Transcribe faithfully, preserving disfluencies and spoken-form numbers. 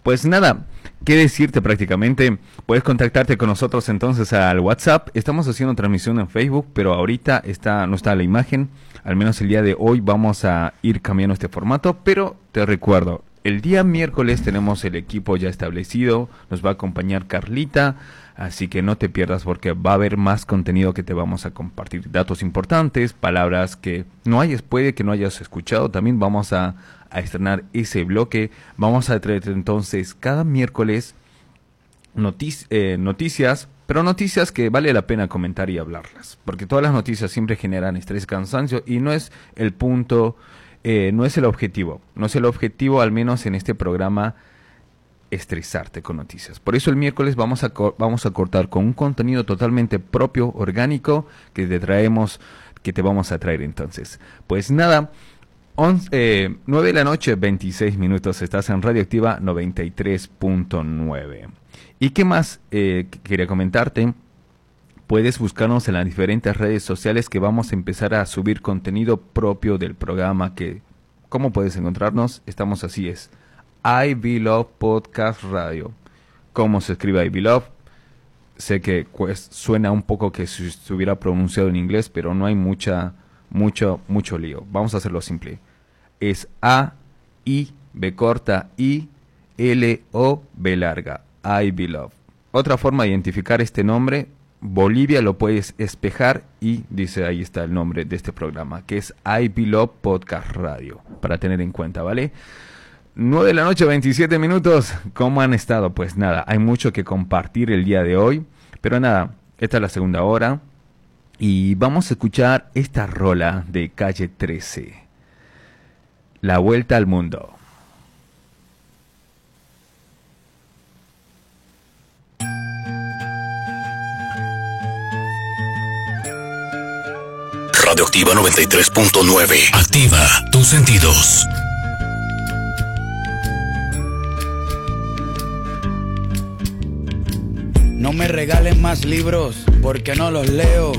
Pues nada, qué decirte prácticamente. Puedes contactarte con nosotros entonces al WhatsApp. Estamos haciendo transmisión en Facebook, pero ahorita está, no está la imagen. Al menos el día de hoy vamos a ir cambiando este formato, pero te recuerdo, el día miércoles tenemos el equipo ya establecido, nos va a acompañar Carlita, así que no te pierdas porque va a haber más contenido que te vamos a compartir. Datos importantes, palabras que no hayas, puede que no hayas escuchado, también vamos a, a estrenar ese bloque. Vamos a traer entonces cada miércoles notic- eh, noticias, pero noticias que vale la pena comentar y hablarlas, porque todas las noticias siempre generan estrés, cansancio y no es el punto... Eh, no es el objetivo, no es el objetivo al menos en este programa estresarte con noticias. Por eso el miércoles vamos a, co- vamos a cortar con un contenido totalmente propio, orgánico, que te traemos, que te vamos a traer entonces. Pues nada, once, eh, nueve de la noche, veintiséis minutos, estás en Radioactiva noventa y tres punto nueve. ¿Y qué más eh, quería comentarte? Puedes buscarnos en las diferentes redes sociales que vamos a empezar a subir contenido propio del programa. Que, ¿cómo puedes encontrarnos? Estamos así, es I Be Love Podcast Radio. ¿Cómo se escribe I Be Love? Sé que pues, suena un poco que si estuviera pronunciado en inglés, pero no hay mucha, mucho, mucho lío. Vamos a hacerlo simple. Es A, I, B corta, I, L, O, B larga. I Be Love. Otra forma de identificar este nombre... Bolivia lo puedes espejar y dice ahí está el nombre de este programa, que es I Be Love Podcast Radio, para tener en cuenta, ¿vale? nueve de la noche, veintisiete minutos. ¿Cómo han estado? Pues nada, hay mucho que compartir el día de hoy, pero nada, esta es la segunda hora y vamos a escuchar esta rola de Calle trece, La Vuelta al Mundo. Radioactiva noventa y tres punto nueve. Activa tus sentidos. No me regalen más libros porque no los leo.